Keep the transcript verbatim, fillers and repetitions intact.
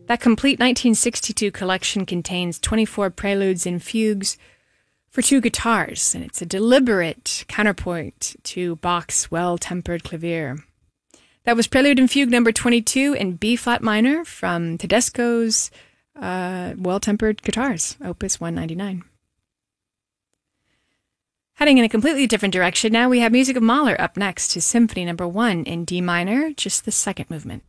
That complete nineteen sixty-two collection contains twenty-four preludes and fugues for two guitars, and it's a deliberate counterpoint to Bach's Well-Tempered Clavier. That was Prelude and Fugue number twenty-two in B-flat minor from Tedesco's uh, Well-Tempered Guitars, Opus one ninety-nine. Heading in a completely different direction, now we have music of Mahler up next to Symphony number one in D minor, just the second movement.